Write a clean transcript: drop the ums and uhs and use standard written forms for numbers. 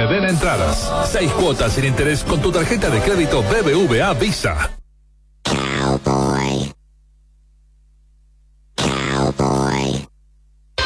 den entradas. 6 cuotas sin interés con tu tarjeta de crédito BBVA Visa.